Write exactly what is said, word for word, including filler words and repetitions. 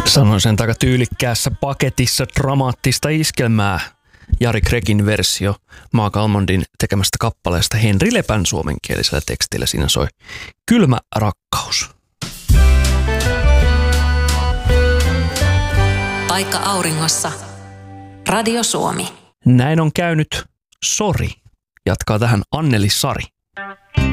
Sanoin sen aika tyylikkäässä paketissa dramaattista iskelmää. Jari Gregin versio Mark Almondin tekemästä kappaleesta Henri Lepän suomenkielisellä tekstillä. Siinä soi Kylmä rakkaus. Paikka auringossa. Radio Suomi. Näin on käynyt sori. Jatkaa tähän Anneli Sari.